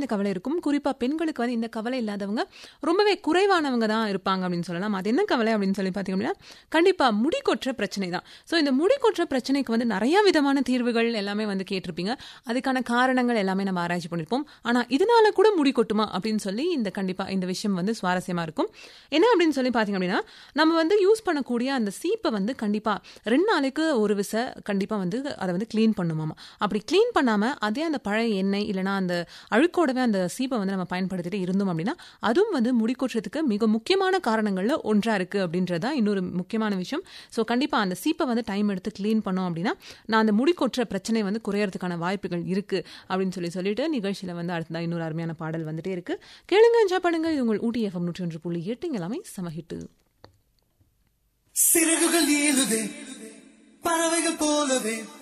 இந்த கவலை இருக்கும். குறிப்பா பெண்களுக்கு வந்து இந்த கவலை இல்லாதவங்க ரொம்பவே குறைவானவங்க தான் இருப்பாங்க அப்படின்னு சொல்லலாம். அது என்ன கவலை அப்படின்னு சொல்லி பார்த்தீங்க அப்படின்னா, கண்டிப்பா முடி கொட்டுற பிரச்சனை தான். ஸோ இந்த முடி கொட்டுற பிரச்சனைக்கு வந்து நிறைய விதமான தீர்வுகள் எல்லாமே வந்து கேட்டிருப்பீங்க. அதுக்கான காரணங்கள் எல்லாமே நம்ம ஆராய்ச்சி பண்ணியிருப்போம். ஆனால் இதனால கூட முடி கொட்டுமா அப்படின்னு சொல்லி கண்டிப்பா இந்த விஷயம் வந்து சுவாரஸ்யமா இருக்கும். என்ன அப்படின்னு சொல்லி பார்த்தீங்க அப்படின்னா, நம்ம வந்து யூஸ் பண்ணக்கூடிய அந்த சீப்பை வந்து கண்டிப்பா 2 நாளைக்கு ஒரு விசை கண்டிப்பா வந்து அதை வந்து கிளீன் பண்ணுமாமா. அப்படி கிளீன் பண்ணாம அதே அந்த பழைய எண்ணெய் இல்லைனா அந்த அழுக்கோடவே அந்த சீப்பை வந்து நம்ம பயன்படுத்திட்டு இருந்தோம் அப்படின்னா, அதுவும் வந்து முடி கொட்டுறதுக்கு மிக முக்கியமான காரணங்கள்ல ஒன்றா இருக்கு அப்படின்றதா இன்னொரு முக்கியமான விஷயம். ஸோ கண்டிப்பா அந்த சீப்பை வந்து டைம் எடுத்து கிளீன் பண்ணோம் அப்படின்னா, நான் அந்த முடி கொட்டுற பிரச்சனை வந்து குறையறதுக்கான வாய்ப்புகள் இருக்கு அப்படின்னு சொல்லிட்டு நிகழ்ச்சியில வந்து அடுத்ததா இன்னொரு அருமையான பாடல் வந்துட்டே இருக்கு. கேளுங்க, என்ஜாய் பண்ணுங்க. இது உங்கள் ஊட்டி FM 101.8 எல்லாமே சமஹிட்டு. சிறகுகள் ஏழுதே பறவைகள் போலவே